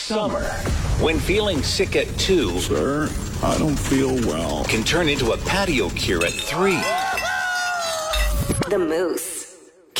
Summer, when feeling sick at 2, Sir, I don't feel well. can turn into a patio cure at 3. The Moose.